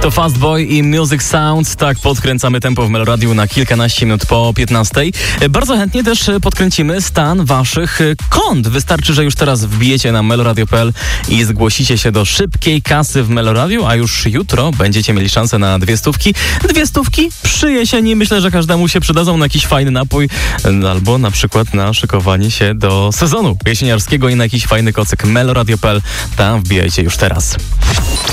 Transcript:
To Fastboy i Music Sound. Tak, podkręcamy tempo w Meloradiu na kilkanaście minut po 15. Bardzo chętnie też podkręcimy stan waszych kont. Wystarczy, że już teraz wbijecie na meloradio.pl i zgłosicie się do szybkiej kasy w Meloradiu, a już jutro będziecie mieli szansę na 200. 200 przy jesieni. Myślę, że każdemu się przydadzą na jakiś fajny napój albo na przykład na szykowanie się do sezonu jesieniarskiego i na jakiś fajny kocyk. Meloradio.pl. Tam wbijajcie już teraz.